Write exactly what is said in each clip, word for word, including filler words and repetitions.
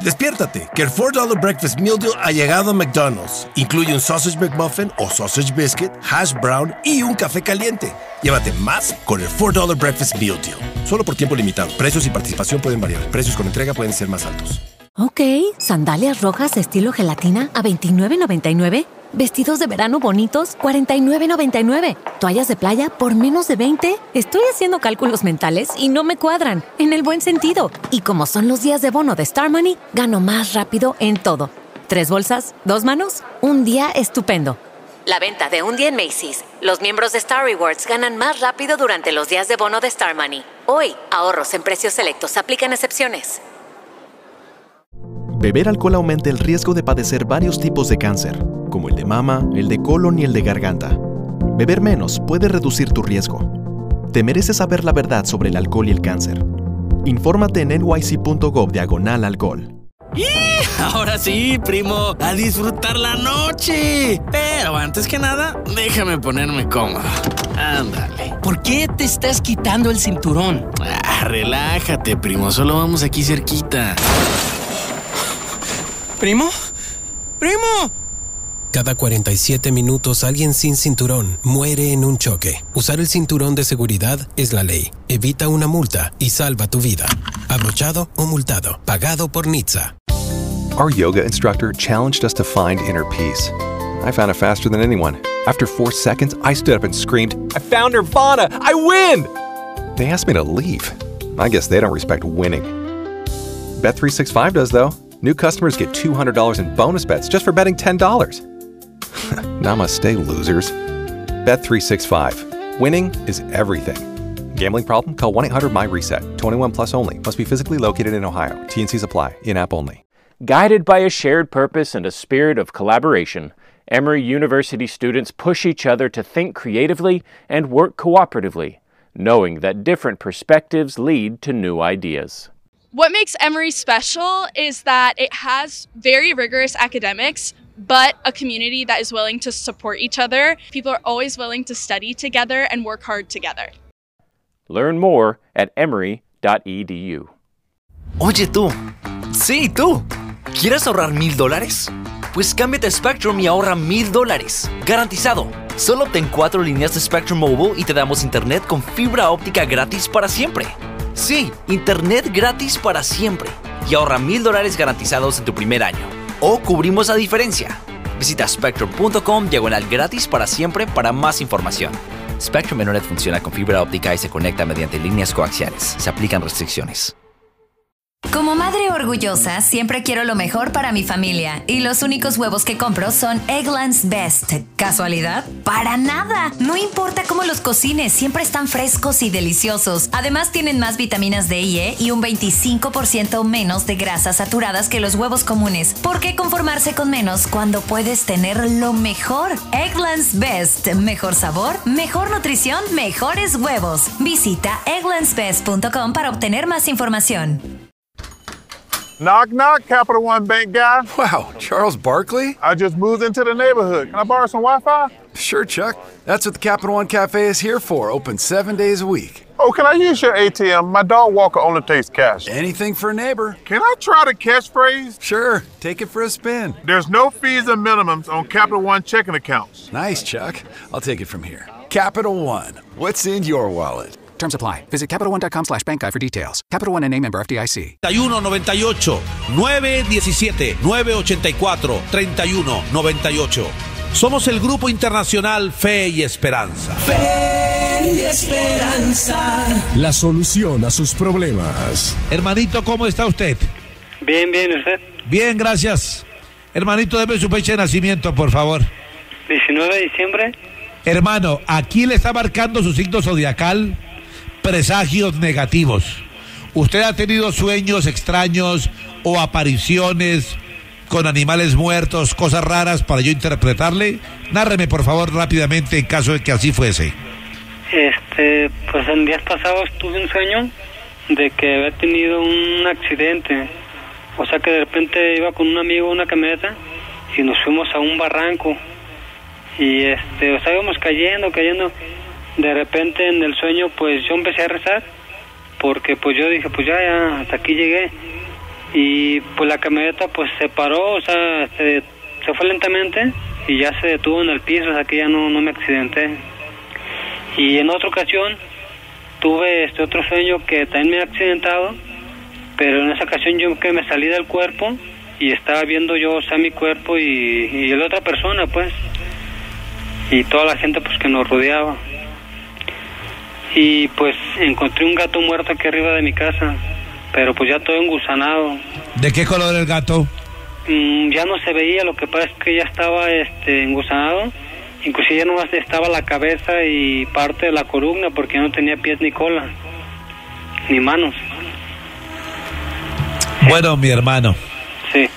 Despiértate, que el four dollar Breakfast Meal Deal ha llegado a McDonald's. Incluye un Sausage McMuffin o Sausage Biscuit, Hash Brown y un café caliente. Llévate más con el four dollar Breakfast Meal Deal. Solo por tiempo limitado. Precios y participación pueden variar. Precios con entrega pueden ser más altos. Ok, sandalias rojas estilo gelatina a veintinueve noventa y nueve. Vestidos de verano bonitos, cuarenta y nueve noventa y nueve. Toallas de playa por menos de veinte. Estoy haciendo cálculos mentales y no me cuadran, en el buen sentido. Y como son los días de bono de Star Money, gano más rápido en todo. Tres bolsas, dos manos, un día estupendo. La venta de un día en Macy's. Los miembros de Star Rewards ganan más rápido durante los días de bono de Star Money. Hoy, ahorros en precios selectos. Aplican excepciones. Beber alcohol aumenta el riesgo de padecer varios tipos de cáncer, como el de mama, el de colon y el de garganta. Beber menos puede reducir tu riesgo. Te mereces saber la verdad sobre el alcohol y el cáncer. Infórmate en N Y C punto gov diagonal alcohol. ¡Y! Ahora sí, primo, a disfrutar la noche. Pero antes que nada, déjame ponerme cómodo. Ándale. ¿Por qué te estás quitando el cinturón? Ah, relájate, primo, solo vamos aquí cerquita. ¿Primo? ¡Primo! Cada cuarenta y siete minutos alguien sin cinturón muere en un choque. Usar el cinturón de seguridad es la ley. Evita una multa y salva tu vida. Abrochado o multado. Pagado por N H T S A. Our yoga instructor challenged us to find inner peace. I found it faster than anyone. After four seconds, I stood up and screamed, "I found Nirvana! I win!" They asked me to leave. I guess they don't respect winning. Bet three sixty-five does, though. New customers get two hundred dollars in bonus bets just for betting ten dollars. Namaste, losers. Bet three sixty-five. Winning is everything. Gambling problem? Call one eight hundred M Y RESET. twenty-one plus only. Must be physically located in Ohio. T N Cs apply. In-app only. Guided by a shared purpose and a spirit of collaboration, Emory University students push each other to think creatively and work cooperatively, knowing that different perspectives lead to new ideas. What makes Emory special is that it has very rigorous academics, but a community that is willing to support each other. People are always willing to study together and work hard together. Learn more at emory dot e d u. Oye tú, sí tú, ¿quieres ahorrar mil dólares? Pues cámbiate a Spectrum y ahorra mil dólares, garantizado. Solo obtén cuatro líneas de Spectrum Mobile y te damos internet con fibra óptica gratis para siempre. Sí, internet gratis para siempre. Y ahorra mil dólares garantizados en tu primer año. O cubrimos la diferencia. Visita spectrum punto com diagonal gratis para siempre para más información. Spectrum Internet funciona con fibra óptica y se conecta mediante líneas coaxiales. Se aplican restricciones. Como madre orgullosa, siempre quiero lo mejor para mi familia. Y los únicos huevos que compro son Eggland's Best. ¿Casualidad? ¡Para nada! No importa cómo los cocines, siempre están frescos y deliciosos. Además, tienen más vitaminas D y E y un veinticinco por ciento menos de grasas saturadas que los huevos comunes. ¿Por qué conformarse con menos cuando puedes tener lo mejor? Eggland's Best. Mejor sabor, mejor nutrición, mejores huevos. Visita egglands best punto com para obtener más información. Knock, knock, Capital One Bank guy. Wow, Charles Barkley? I just moved into the neighborhood. Can I borrow some Wi-Fi? Sure, Chuck. That's what the Capital One Cafe is here for, open seven days a week. Oh, can I use your A T M? My dog Walker only takes cash. Anything for a neighbor. Can I try the catchphrase? Sure, take it for a spin. There's no fees and minimums on Capital One checking accounts. Nice, Chuck. I'll take it from here. Capital One, what's in your wallet? Terms apply. Visit Capital One dot com slash bank guide for details. Capital One N A member F D I C. treinta y uno noventa y ocho, nueve diecisiete, nueve ochenta y cuatro, treinta y uno noventa y ocho. Somos el Grupo Internacional Fe y Esperanza. Fe y Esperanza. La solución a sus problemas. Hermanito, ¿cómo está usted? Bien, bien, ¿usted? Bien, gracias. Hermanito, deme su fecha de nacimiento, por favor. diecinueve de diciembre. Hermano, aquí le está marcando su signo zodiacal. Presagios negativos. ¿Usted ha tenido sueños extraños o apariciones con animales muertos, cosas raras para yo interpretarle? Nárreme, por favor, rápidamente en caso de que así fuese. Este, pues en días pasados tuve un sueño de que había tenido un accidente. O sea que de repente iba con un amigo en una camioneta y nos fuimos a un barranco. Y este, o sea, íbamos cayendo, cayendo. De repente en el sueño pues yo empecé a rezar porque pues yo dije pues ya, ya hasta aquí llegué y pues la camioneta pues se paró, o sea, se, se fue lentamente y ya se detuvo en el piso, o sea que ya no, no me accidenté. Y en otra ocasión tuve este otro sueño que también me he accidentado, pero en esa ocasión yo que me salí del cuerpo y estaba viendo yo, o sea, mi cuerpo y, y la otra persona, pues, y toda la gente pues que nos rodeaba. Y pues encontré un gato muerto aquí arriba de mi casa, pero pues ya todo engusanado. ¿De qué color el gato? Mm, ya no se veía, lo que pasa es que ya estaba este engusanado, inclusive ya nomás estaba la cabeza y parte de la columna porque no tenía pies ni cola, ni manos. Bueno, mi hermano. Sí.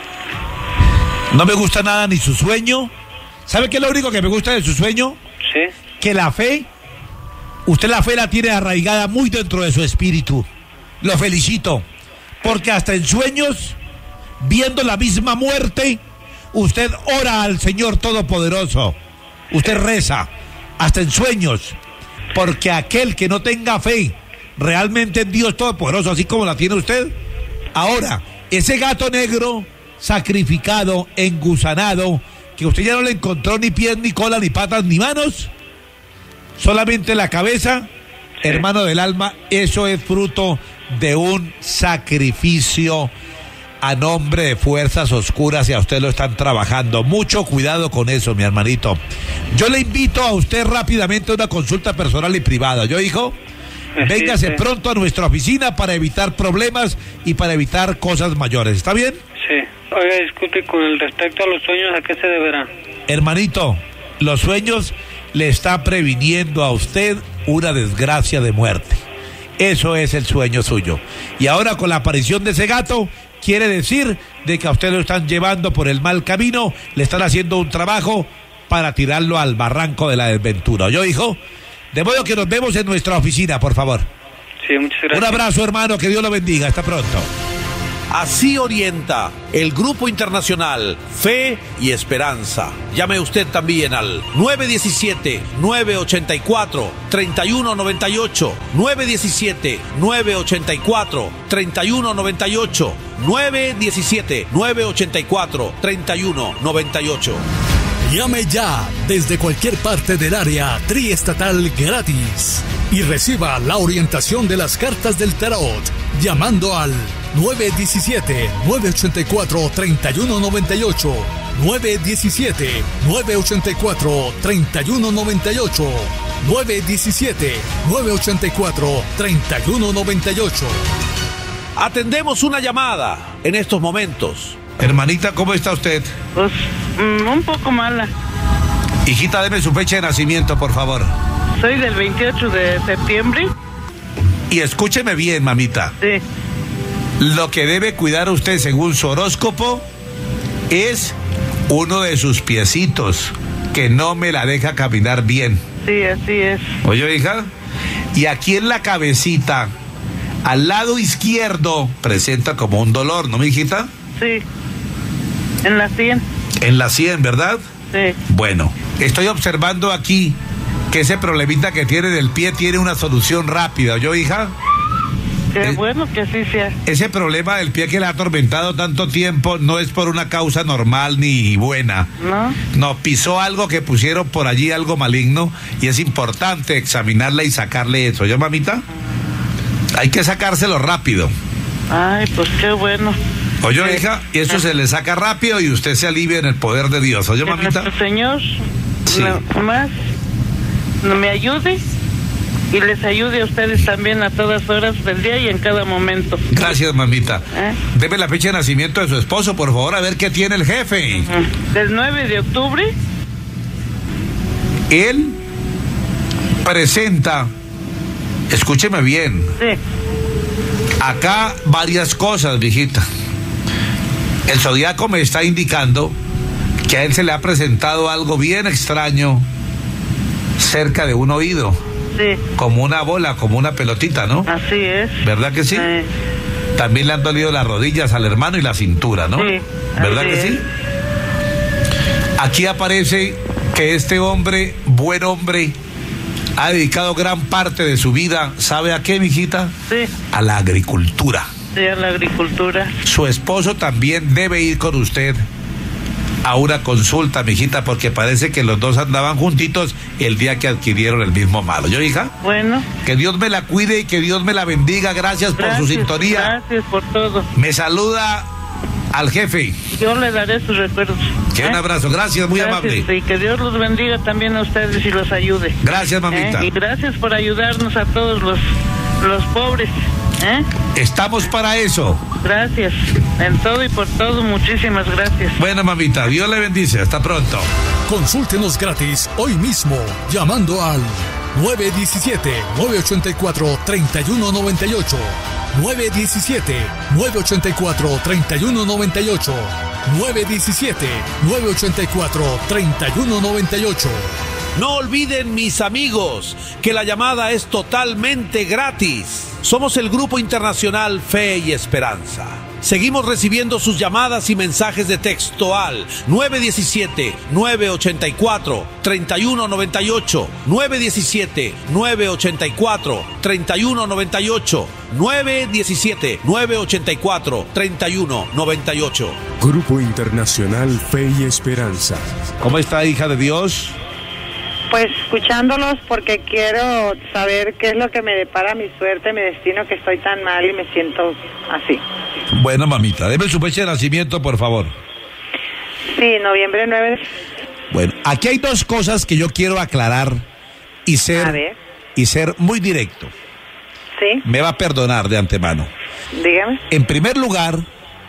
No me gusta nada ni su sueño. ¿Sabe qué es lo único que me gusta de su sueño? Sí. Que la fe, usted la fe la tiene arraigada muy dentro de su espíritu. Lo felicito, porque hasta en sueños, viendo la misma muerte, usted ora al Señor Todopoderoso. Usted reza, hasta en sueños, porque aquel que no tenga fe realmente en Dios Todopoderoso, así como la tiene usted, ahora, ese gato negro sacrificado, engusanado, que usted ya no le encontró ni pies, ni cola, ni patas, ni manos, solamente la cabeza, sí. Hermano del alma, eso es fruto de un sacrificio a nombre de fuerzas oscuras y a usted lo están trabajando. Mucho cuidado con eso, mi hermanito. Yo le invito a usted rápidamente a una consulta personal y privada. ¿Yo, hijo? Véngase sí, sí. pronto a nuestra oficina para evitar problemas y para evitar cosas mayores. ¿Está bien? Sí. Oiga, disculpe, con el respecto a los sueños, ¿a qué se deberá? Hermanito, los sueños le están previniendo a usted una desgracia de muerte. Eso es el sueño suyo. Y ahora con la aparición de ese gato, quiere decir de que a usted lo están llevando por el mal camino, le están haciendo un trabajo para tirarlo al barranco de la desventura. ¿Yo, hijo? De modo que nos vemos en nuestra oficina, por favor. Sí, muchas gracias. Un abrazo, hermano, que Dios lo bendiga. Hasta pronto. Así orienta el Grupo Internacional Fe y Esperanza. Llame usted también al nueve uno siete, nueve ocho cuatro, tres uno nueve ocho, nueve uno siete, nueve ocho cuatro, tres uno nueve ocho, nueve uno siete, nueve ocho cuatro, tres uno nueve ocho. Llame ya desde cualquier parte del área triestatal gratis y reciba la orientación de las cartas del tarot llamando al nueve uno siete, nueve ocho cuatro, tres uno nueve ocho, nueve uno siete, nueve ocho cuatro, tres uno nueve ocho, nueve uno siete, nueve ocho cuatro, tres uno nueve ocho. Atendemos una llamada en estos momentos. Hermanita, ¿cómo está usted? Pues mm, un poco mala. Hijita, deme su fecha de nacimiento, por favor. Soy del veintiocho de septiembre. Y escúcheme bien, mamita. Sí. Lo que debe cuidar usted, según su horóscopo, es uno de sus piecitos, que no me la deja caminar bien. Sí, así es. Oye, hija, y aquí en la cabecita, al lado izquierdo, presenta como un dolor, ¿no, mi hijita? Sí. En la sien. En la sien, ¿verdad? Sí. Bueno, estoy observando aquí que ese problemita que tiene del pie tiene una solución rápida. ¿Yo, hija? Qué es, bueno que así sea. Ese problema del pie que le ha atormentado tanto tiempo no es por una causa normal ni buena. ¿No? No, pisó algo que pusieron por allí, algo maligno, y es importante examinarla y sacarle eso. ¿Yo, mamita? Hay que sacárselo rápido. Ay, pues qué bueno. Oye, eh, hija, y eso eh. se le saca rápido y usted se alivia en el poder de Dios. Oye, mamita. Nuestro Señor, sí. no, más, no me ayude y les ayude a ustedes también a todas horas del día y en cada momento. Gracias, mamita. ¿Eh? Deme la fecha de nacimiento de su esposo, por favor, a ver qué tiene el jefe. Del nueve de octubre. Él presenta, escúcheme bien. Sí. Acá varias cosas, viejita. El zodiaco me está indicando que a él se le ha presentado algo bien extraño cerca de un oído. Sí. Como una bola, como una pelotita, ¿no? Así es. ¿Verdad que sí? Sí. También le han dolido las rodillas al hermano y la cintura, ¿no? Sí. ¿Verdad así que es. sí? Aquí aparece que este hombre, buen hombre, ha dedicado gran parte de su vida, ¿sabe a qué, mijita? Sí. A la agricultura. y a la agricultura. Su esposo también debe ir con usted a una consulta, mijita, porque parece que los dos andaban juntitos el día que adquirieron el mismo malo. ¿Yo, hija? Bueno. Que Dios me la cuide y que Dios me la bendiga. Gracias, gracias por su sintonía. Gracias por todo. Me saluda al jefe. Yo le daré sus recuerdos. Que ¿eh? Un abrazo. Gracias, muy gracias, amable. Y que Dios los bendiga también a ustedes y los ayude. Gracias, mamita. ¿Eh? Y gracias por ayudarnos a todos los, los pobres. ¿Eh? Estamos para eso. Gracias, en todo y por todo, muchísimas gracias. Bueno, mamita, Dios le bendice, hasta pronto. Consúltenos gratis hoy mismo, llamando al nueve uno siete, nueve ocho cuatro, tres uno nueve ocho, nueve uno siete, nueve ocho cuatro, tres uno nueve ocho, nueve uno siete, nueve ocho cuatro, tres uno nueve ocho. No olviden, mis amigos, que la llamada es totalmente gratis. Somos el Grupo Internacional Fe y Esperanza. Seguimos recibiendo sus llamadas y mensajes de texto al nueve uno siete, nueve ocho cuatro, tres uno nueve ocho, nueve uno siete, nueve ocho cuatro, tres uno nueve ocho, nueve uno siete, nueve ocho cuatro, tres uno nueve ocho. Grupo Internacional Fe y Esperanza. ¿Cómo está, hija de Dios? Pues escuchándolos porque quiero saber qué es lo que me depara mi suerte, mi destino, que estoy tan mal y me siento así. Bueno, mamita, deme su fecha de nacimiento, por favor. Sí, noviembre nueve. Bueno, aquí hay dos cosas que yo quiero aclarar y ser, a ver. y ser muy directo. Sí. Me va a perdonar de antemano. Dígame. En primer lugar,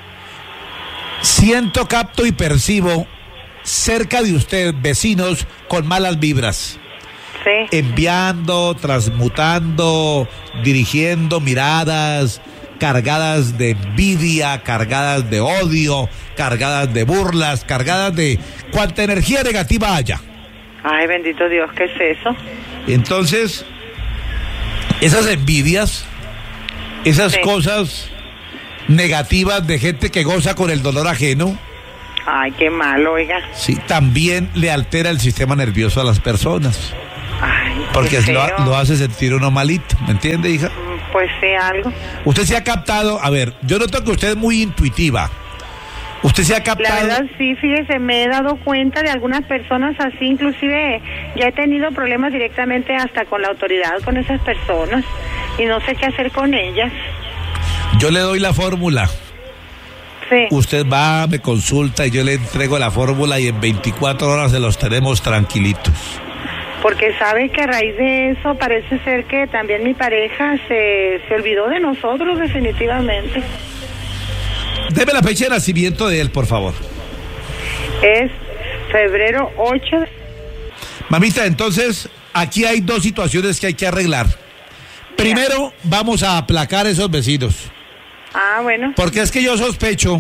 siento, capto y percibo cerca de usted vecinos con malas vibras. Sí. Enviando, transmutando, dirigiendo miradas cargadas de envidia, cargadas de odio, cargadas de burlas, cargadas de cuanta energía negativa haya. Ay, bendito Dios, ¿qué es eso? Entonces, esas envidias, esas sí. cosas negativas de gente que goza con el dolor ajeno. Ay, qué malo, oiga. Sí, también le altera el sistema nervioso a las personas. Ay, porque lo, lo hace sentir uno malito, ¿me entiende, hija? Pues sí, algo. Usted se ha captado, a ver, yo noto que usted es muy intuitiva. Usted se ha captado. La verdad, sí, fíjese, me he dado cuenta de algunas personas así, inclusive ya he tenido problemas directamente hasta con la autoridad, con esas personas, y no sé qué hacer con ellas. Yo le doy la fórmula. Sí. Usted va, me consulta y yo le entrego la fórmula y en veinticuatro horas se los tenemos tranquilitos. Porque sabe que a raíz de eso parece ser que también mi pareja se, se olvidó de nosotros definitivamente. Deme la fecha de nacimiento de él, por favor. Es febrero ocho. Mamita, entonces, aquí hay dos situaciones que hay que arreglar. Primero, vamos a aplacar a esos vecinos. Ah, bueno. Porque es que yo sospecho,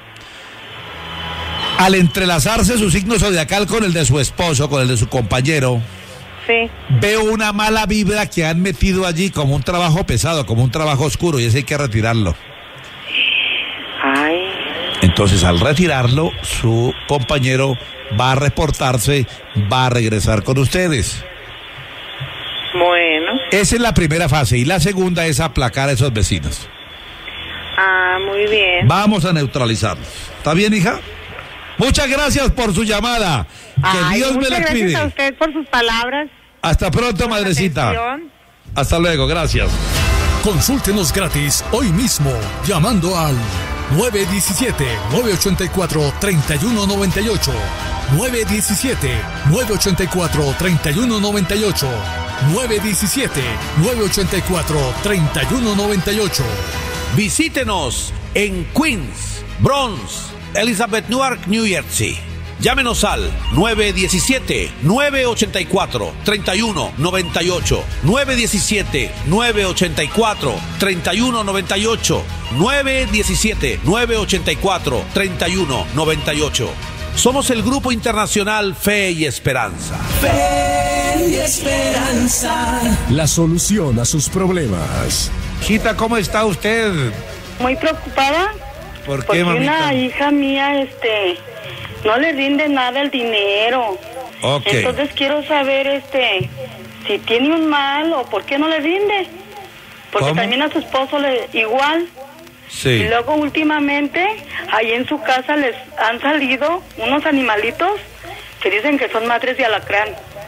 al entrelazarse su signo zodiacal con el de su esposo, con el de su compañero, sí. veo una mala vibra que han metido allí como un trabajo pesado, como un trabajo oscuro, y ese hay que retirarlo. Ay. Entonces, al retirarlo, su compañero va a reportarse, va a regresar con ustedes. Bueno. Esa es la primera fase, y la segunda es aplacar a esos vecinos. Ah, muy bien. Vamos a neutralizarlos. ¿Está bien, hija? Muchas gracias por su llamada. Que Ay, Dios me la cuide. Muchas gracias a usted por sus palabras. Hasta pronto, madrecita. Atención. Hasta luego, gracias. Consúltenos gratis hoy mismo, llamando al nueve uno siete, nueve ocho cuatro, tres uno nueve ocho, nueve uno siete, nueve ocho cuatro, tres uno nueve ocho, nueve uno siete, nueve ocho cuatro, tres uno nueve ocho. Visítenos en Queens, Bronx, Elizabeth, Newark, New Jersey. Llámenos al nueve uno siete, nueve ocho cuatro, tres uno nueve ocho, nueve uno siete, nueve ocho cuatro, tres uno nueve ocho, nueve uno siete, nueve ocho cuatro, tres uno nueve ocho. Somos el Grupo Internacional Fe y Esperanza. Fe y Esperanza. La solución a sus problemas. Hijita, ¿cómo está usted? Muy preocupada. ¿Por qué, porque mamita? una hija mía, este, no le rinde nada el dinero. Okay. Entonces quiero saber, este, si tiene un mal o por qué no le rinde. Porque ¿Cómo? también a su esposo le igual. Sí. Y luego últimamente, ahí en su casa les han salido unos animalitos que dicen que son madres de alacrán.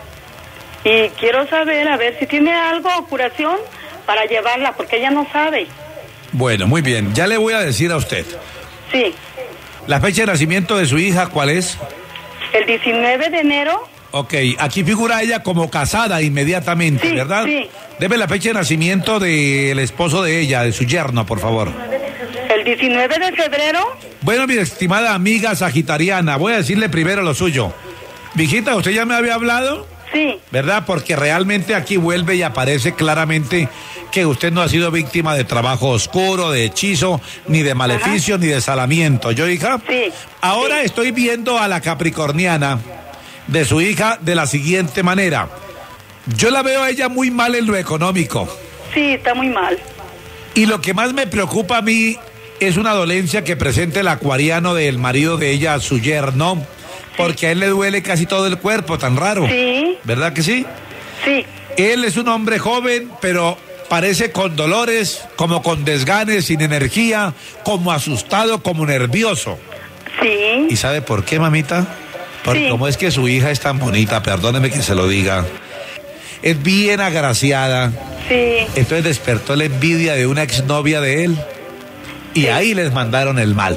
Y quiero saber, a ver si tiene algo o curación para llevarla, porque ella no sabe. Bueno, muy bien. Ya le voy a decir a usted. Sí. ¿La fecha de nacimiento de su hija cuál es? El diecinueve de enero. Ok, aquí figura ella como casada inmediatamente, Sí, ¿verdad? sí. Deme la fecha de nacimiento del esposo de ella, de su yerno, por favor. El diecinueve de febrero. Bueno, mi estimada amiga sagitariana, voy a decirle primero lo suyo. Mijita, ¿usted ya me había hablado? Sí. ¿Verdad? Porque realmente aquí vuelve y aparece claramente que usted no ha sido víctima de trabajo oscuro, de hechizo, ni de maleficio, Ajá. ni de salamiento. ¿Yo, hija? Sí. Ahora sí. Estoy viendo a la capricorniana de su hija de la siguiente manera. Yo la veo a ella muy mal en lo económico. Sí, está muy mal. Y lo que más me preocupa a mí es una dolencia que presenta el acuariano del marido de ella, su yerno, porque a él le duele casi todo el cuerpo, tan raro. Sí. ¿Verdad que sí? Sí. Él es un hombre joven, pero parece con dolores, como con desganes, sin energía, como asustado, como nervioso. Sí. ¿Y sabe por qué, mamita? Porque Sí. como es que su hija es tan bonita, perdóneme que se lo diga, es bien agraciada. Sí. Entonces despertó la envidia de una exnovia de él y ahí les mandaron el mal.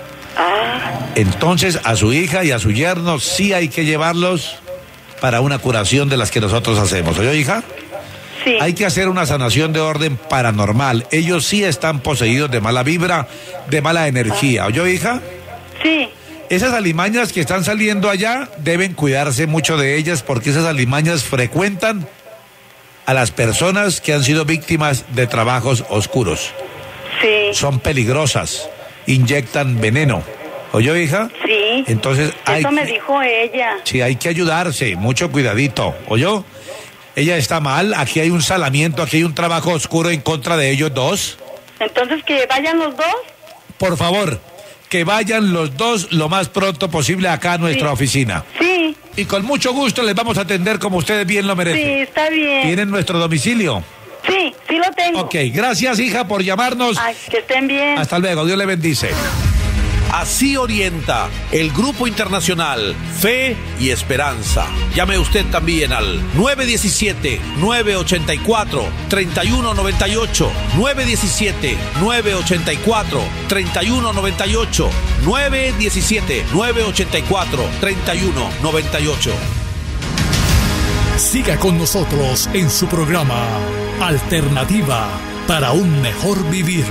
Ah. Entonces a su hija y a su yerno sí hay que llevarlos para una curación de las que nosotros hacemos. ¿Oye, hija? Sí. Hay que hacer una sanación de orden paranormal. Ellos sí están poseídos de mala vibra, de mala energía. ¿Oye, hija? Sí. Esas alimañas que están saliendo allá deben cuidarse mucho de ellas porque esas alimañas frecuentan a las personas que han sido víctimas de trabajos oscuros. Sí. Son peligrosas, inyectan veneno. ¿Oyó, hija? Sí. Entonces hay Eso me que, dijo ella. sí, hay que ayudarse, mucho cuidadito. ¿Oyó? Ella está mal, aquí hay un salamiento, aquí hay un trabajo oscuro en contra de ellos dos. Entonces, ¿que vayan los dos? Por favor, que vayan los dos lo más pronto posible acá a nuestra Sí. oficina. Sí. Y con mucho gusto les vamos a atender como ustedes bien lo merecen. Sí, está bien. ¿Tienen nuestro domicilio? Sí, sí lo tengo. Ok, gracias, hija, por llamarnos. Ay, que estén bien. Hasta luego, Dios le bendice. Así orienta el Grupo Internacional Fe y Esperanza. Llame usted también al nueve uno siete, nueve ocho cuatro, tres uno nueve ocho, nueve uno siete, nueve ocho cuatro, tres uno nueve ocho, nueve uno siete, nueve ocho cuatro, tres uno nueve ocho. Siga con nosotros en su programa Alternativa para un mejor vivir.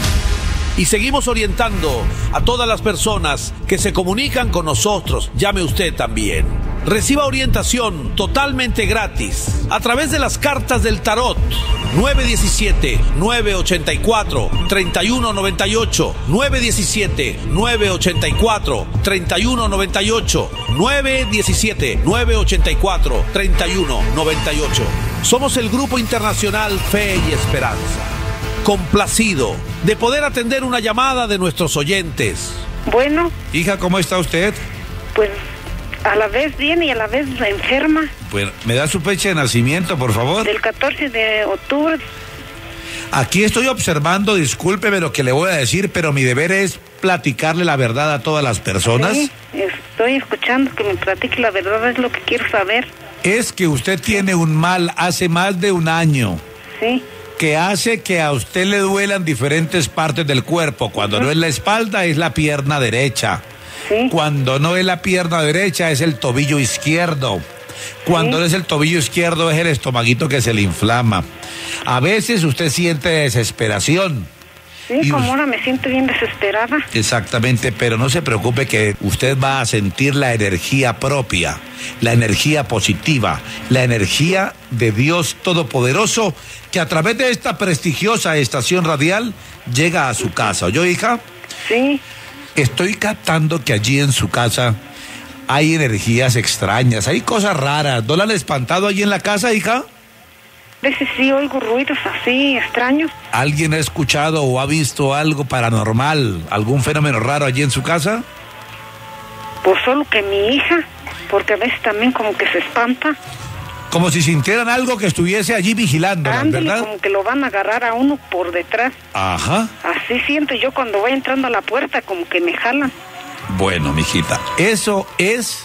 Y seguimos orientando a todas las personas que se comunican con nosotros. Llame usted también. Reciba orientación totalmente gratis a través de las cartas del tarot. nueve uno siete, nueve ocho cuatro, tres uno nueve ocho, nueve uno siete, nueve ocho cuatro, tres uno nueve ocho, nueve uno siete, nueve ocho cuatro, tres uno nueve ocho. Somos el Grupo Internacional Fe y Esperanza. Complacido de poder atender una llamada de nuestros oyentes. Bueno. Hija, ¿cómo está usted? Pues a la vez bien y a la vez enferma. Bueno, ¿me da su fecha de nacimiento, por favor? Del catorce de octubre. Aquí estoy observando, discúlpeme lo que le voy a decir, pero mi deber es platicarle la verdad a todas las personas. Sí, estoy escuchando que me platique la verdad, es lo que quiero saber. Es que usted tiene un mal hace más de un año. Sí. Que hace que a usted le duelan diferentes partes del cuerpo. Cuando no es la espalda, es la pierna derecha. Sí. Cuando no es la pierna derecha, es el tobillo izquierdo. Cuando no es el tobillo izquierdo, es el estomaguito que se le inflama. A veces usted siente desesperación. Sí, Y como us- ahora me siento bien desesperada. Exactamente, pero no se preocupe que usted va a sentir la energía propia, la energía positiva, la energía de Dios Todopoderoso que a través de esta prestigiosa estación radial llega a su casa. ¿Oyó, hija? Sí. Estoy captando que allí en su casa hay energías extrañas, hay cosas raras. ¿No la han espantado allí en la casa, hija? A veces sí oigo ruidos así extraños. ¿Alguien ha escuchado o ha visto algo paranormal, algún fenómeno raro allí en su casa? Pues solo que mi hija, porque a veces también como que se espanta. Como si sintieran algo que estuviese allí vigilando, Ándale, ¿verdad? como que lo van a agarrar a uno por detrás. Ajá. Así siento yo cuando voy entrando a la puerta, como que me jalan. Bueno, mijita, eso es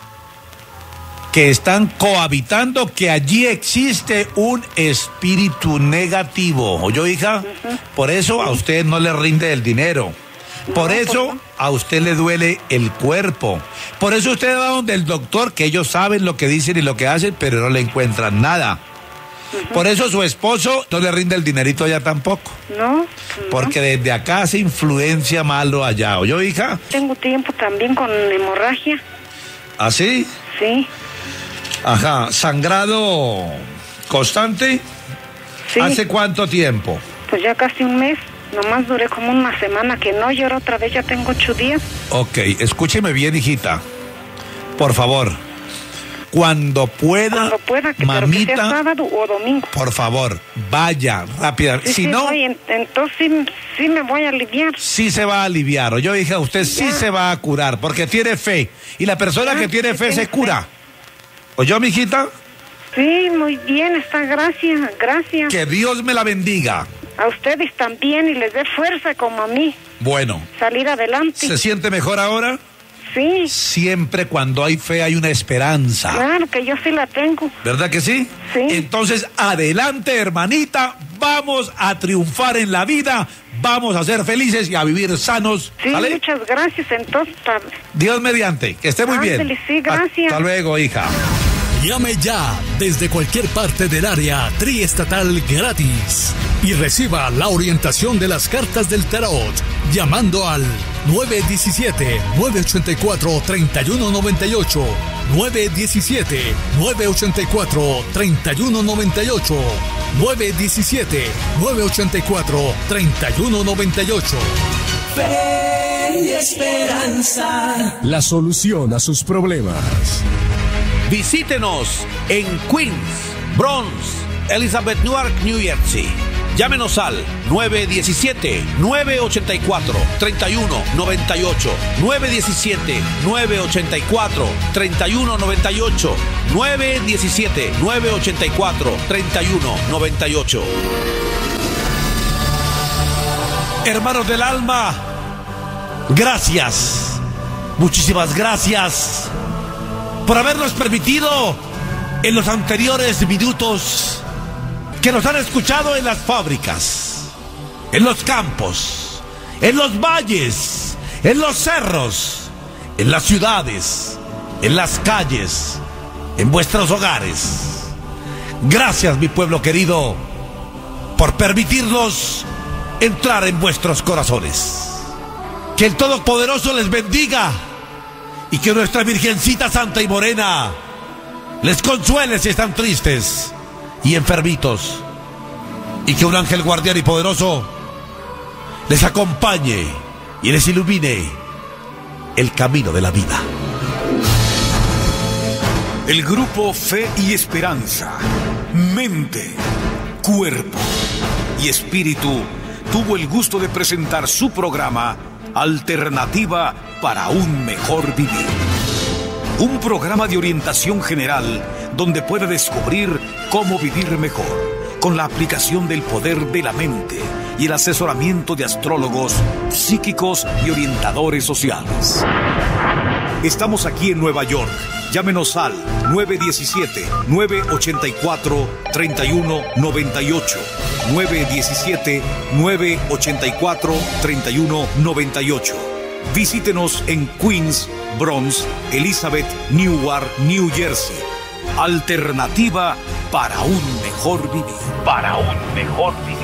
que están cohabitando, que allí existe un espíritu negativo. ¿Oyó, hija? Uh-huh. Por eso a usted no le rinde el dinero. Por no, eso pues no. A usted le duele el cuerpo. Por eso usted va donde el doctor, que ellos saben lo que dicen y lo que hacen, pero no le encuentran nada. Uh-huh. Por eso su esposo no le rinde el dinerito allá tampoco. No, no. Porque desde acá se influencia malo allá. ¿Oyó, hija? Tengo tiempo también con hemorragia. ¿Ah, sí? Sí. Ajá. ¿Sangrado constante? Sí. ¿Hace cuánto tiempo? Pues ya casi un mes. Nomás duré como una semana que no, y ahora otra vez ya tengo ocho días. Ok, escúcheme bien, hijita. Por favor. Cuando pueda, Cuando pueda, que, mamita, pero que sea sábado o domingo. Por favor, vaya, rápida. Sí, si sí, no, voy, entonces sí, sí me voy a aliviar. Sí se va a aliviar. O yo dije, usted sí ya. se va a curar, porque tiene fe. Y la persona ya, que tiene sí fe se cura. Fe. ¿Oyó, mijita? Sí, muy bien, está, gracias, gracias. Que Dios me la bendiga. A ustedes también, y les dé fuerza como a mí. Bueno. Salir adelante. ¿Se siente mejor ahora? Sí. Siempre cuando hay fe hay una esperanza. Claro que yo sí la tengo. ¿Verdad que sí? Sí. Entonces, adelante, hermanita. Vamos a triunfar en la vida. Vamos a ser felices y a vivir sanos. Sí, ¿vale? muchas gracias. Entonces, pa... Dios mediante. Que esté muy Ándale, bien. Sí, gracias. Hasta luego, hija. Llame ya desde cualquier parte del área triestatal gratis y reciba la orientación de las cartas del tarot llamando al nueve uno siete, nueve ocho cuatro, tres uno nueve ocho, nueve uno siete, nueve ocho cuatro, tres uno nueve ocho, nueve uno siete, nueve ocho cuatro, tres uno nueve ocho. Fe y esperanza. La solución a sus problemas. Visítenos en Queens, Bronx, Elizabeth, Newark, New Jersey. Llámenos al nueve uno siete, nueve ocho cuatro, tres uno nueve ocho, nueve uno siete, nueve ocho cuatro, tres uno nueve ocho, nueve uno siete, nueve ocho cuatro, tres uno nueve ocho. Hermanos del alma, gracias, muchísimas gracias por habernos permitido en los anteriores minutos que nos han escuchado en las fábricas, en los campos, en los valles, en los cerros, en las ciudades, en las calles, en vuestros hogares. Gracias, mi pueblo querido, por permitirnos entrar en vuestros corazones. Que el Todopoderoso les bendiga y que nuestra Virgencita Santa y Morena les consuele si están tristes y enfermitos, y que un ángel guardián y poderoso les acompañe y les ilumine el camino de la vida. El grupo Fe y Esperanza, mente, cuerpo y espíritu tuvo el gusto de presentar su programa Alternativa para un mejor vivir. Un programa de orientación general donde puede descubrir cómo vivir mejor con la aplicación del poder de la mente y el asesoramiento de astrólogos, psíquicos y orientadores sociales. Estamos aquí en Nueva York. Llámenos al nueve uno siete, nueve ocho cuatro, tres uno nueve ocho, nueve uno siete, nueve ocho cuatro, tres uno nueve ocho. Visítenos en Queens, Bronx, Elizabeth, Newark, New Jersey. Alternativa para un mejor vivir. Para un mejor vivir.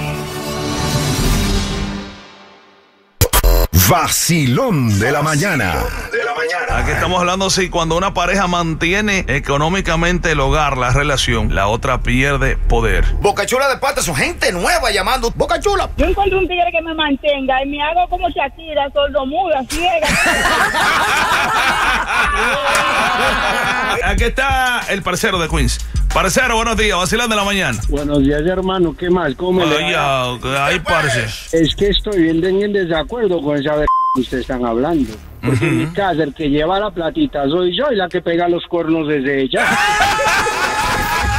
Vacilón de la mañana. Aquí estamos hablando si cuando una pareja mantiene económicamente el hogar, la relación, la otra pierde poder. Bocachula de Pata, son gente nueva llamando. Bocachula. Yo encuentro un tigre que me mantenga y me hago como Shakira, sordomuda, ciega. Aquí está el parcero de Queens. Parcero, buenos días, vacilón de la mañana. Buenos días, hermano, ¿qué más? ¿Cómo me le va? Ay, parce. Es que estoy bien en desacuerdo con esa ver que ustedes están hablando. Porque uh-huh. en mi casa el que lleva la platita soy yo y la que pega los cuernos es ella.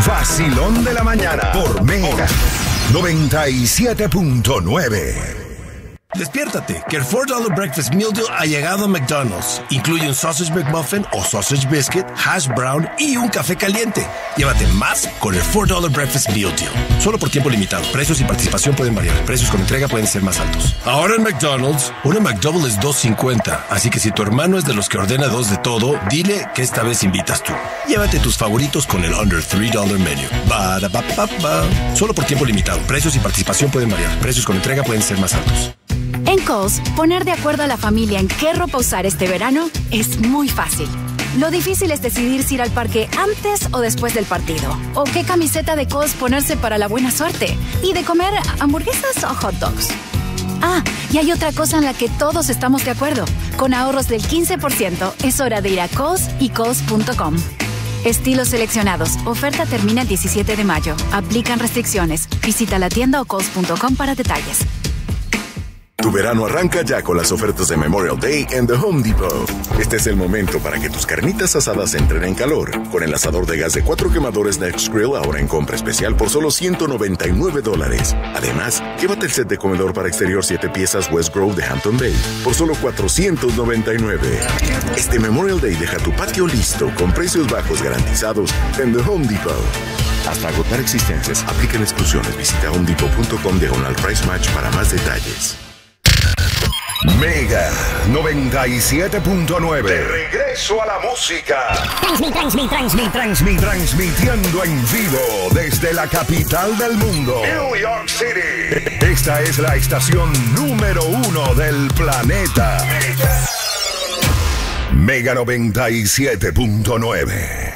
Vacilón de la mañana por Mega noventa y siete punto nueve. Despiértate, que el cuatro dólares Breakfast Meal Deal ha llegado a McDonald's. Incluye un Sausage McMuffin o Sausage Biscuit, Hash Brown y un café caliente. Llévate más con el cuatro dólares Breakfast Meal Deal. Solo por tiempo limitado. Precios y participación pueden variar. Precios con entrega pueden ser más altos. Ahora en McDonald's, una McDouble es dos cincuenta. Así que si tu hermano es de los que ordena dos de todo, dile que esta vez invitas tú. Llévate tus favoritos con el Under tres dólares Menu. Ba, da, ba, ba, ba. Solo por tiempo limitado. Precios y participación pueden variar. Precios con entrega pueden ser más altos. En Kohl's, poner de acuerdo a la familia en qué ropa usar este verano es muy fácil. Lo difícil es decidir si ir al parque antes o después del partido. O qué camiseta de Kohl's ponerse para la buena suerte. Y de comer hamburguesas o hot dogs. Ah, y hay otra cosa en la que todos estamos de acuerdo. Con ahorros del quince por ciento, es hora de ir a Kohl's y Kohl's punto com. Estilos seleccionados. Oferta termina el diecisiete de mayo. Aplican restricciones. Visita la tienda o Kohl's punto com para detalles. Tu verano arranca ya con las ofertas de Memorial Day en The Home Depot. Este es el momento para que tus carnitas asadas entren en calor. Con el asador de gas de cuatro quemadores Next Grill ahora en compra especial por solo ciento noventa y nueve dólares. Además, llévate el set de comedor para exterior siete piezas West Grove de Hampton Bay por solo cuatrocientos noventa y nueve. Este Memorial Day deja tu patio listo con precios bajos garantizados en The Home Depot. Hasta agotar existencias, aplican exclusiones. Visita home depot punto com diagonal price match para más detalles. Mega noventa y siete punto nueve. De regreso a la música. Transmit, transmit, transmit, transmit. Transmitiendo en vivo desde la capital del mundo, New York City. Esta es la estación número uno del planeta. Mega noventa y siete punto nueve.